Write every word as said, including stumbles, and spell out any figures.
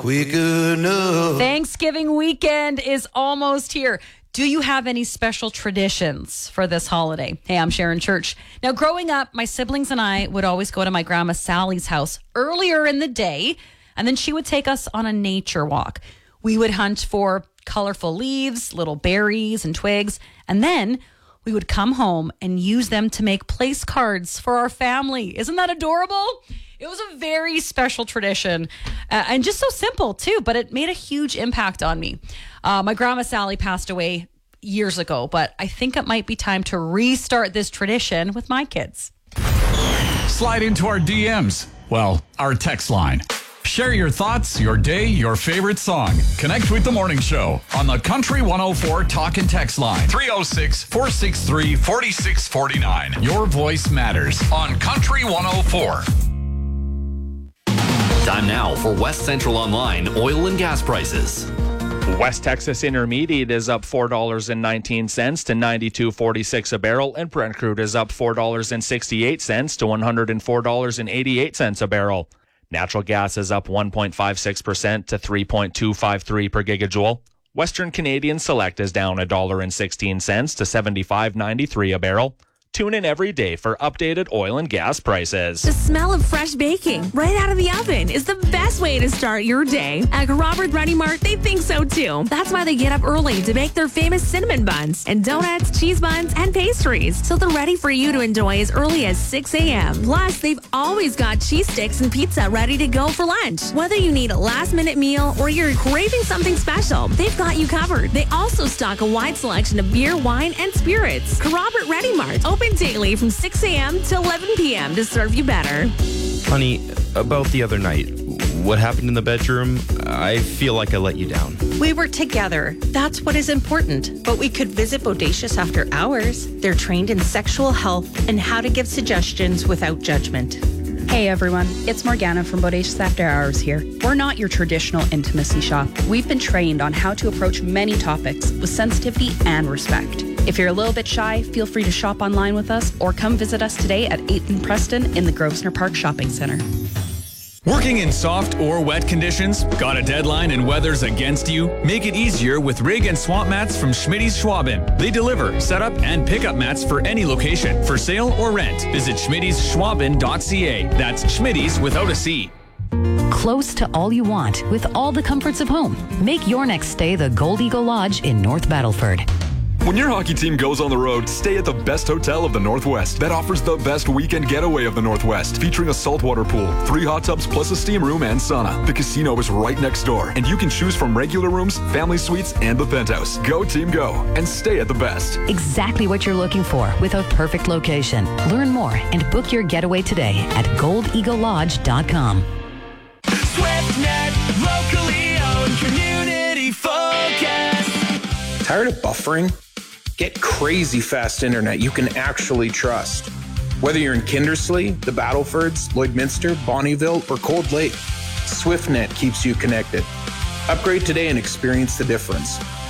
quick enough. Thanksgiving weekend is almost here. Do you have any special traditions for this holiday? Hey, I'm Sharon Church. Now, growing up, my siblings and I would always go to my grandma Sally's house earlier in the day, and then she would take us on a nature walk. We would hunt for colorful leaves, little berries and twigs, and then we would come home and use them to make place cards for our family. Isn't that adorable? It was a very special tradition uh, and just so simple too, but it made a huge impact on me. Uh, my grandma Sally passed away years ago, but I think it might be time to restart this tradition with my kids. Slide into our D Ms. Well, our text line. Share your thoughts, your day, your favorite song. Connect with the morning show on the Country one oh four Talk and Text line. three oh six, four six three, four six four nine. Your voice matters on Country one oh four. Time now for West Central Online oil and gas prices. West Texas Intermediate is up four dollars and nineteen cents to ninety-two forty-six a barrel, and Brent crude is up four dollars and sixty-eight cents to one hundred four dollars and eighty-eight cents a barrel. Natural gas is up one point five six percent to three point two five three per gigajoule. Western Canadian Select is down one dollar and sixteen cents to seventy-five ninety-three a barrel. Tune in every day for updated oil and gas prices. The smell of fresh baking right out of the oven is the best way to start your day. At Robert Ready Mart, they think so too. That's why they get up early to bake their famous cinnamon buns and donuts, cheese buns, and pastries, so they're ready for you to enjoy as early as six a.m. Plus, they've always got cheese sticks and pizza ready to go for lunch. Whether you need a last-minute meal or you're craving something special, they've got you covered. They also stock a wide selection of beer, wine, and spirits. Robert Ready Mart, open daily from six a.m. to eleven p.m. to serve you better. Honey, about the other night, what happened in the bedroom? I feel like I let you down. We were together. That's what is important. But we could visit Bodacious after hours. They're trained in sexual health and how to give suggestions without judgment. Hey everyone, it's Morgana from Bodacious After Hours here. We're not your traditional intimacy shop. We've been trained on how to approach many topics with sensitivity and respect. If you're a little bit shy, feel free to shop online with us or come visit us today at eighth and Preston in the Grosvenor Park Shopping Centre. Working in soft or wet conditions? Got a deadline and weather's against you? Make it easier with rig and swamp mats from Schmitty's Schwaben. They deliver, set up, and pick up mats for any location, for sale or rent. Visit schmittys schwaben dot c a. That's Schmitty's without a C. Close to all you want with all the comforts of home. Make your next stay the Gold Eagle Lodge in North Battleford. When your hockey team goes on the road, stay at the best hotel of the Northwest. That offers the best weekend getaway of the Northwest, featuring a saltwater pool, three hot tubs plus a steam room and sauna. The casino is right next door, and you can choose from regular rooms, family suites, and the penthouse. Go team go, and stay at the best. Exactly what you're looking for with a perfect location. Learn more and book your getaway today at gold eagle lodge dot com. SwiftNet, locally owned, community focused. Tired of buffering? Get crazy fast internet you can actually trust. Whether you're in Kindersley, the Battlefords, Lloydminster, Bonnyville, or Cold Lake, SwiftNet keeps you connected. Upgrade today and experience the difference.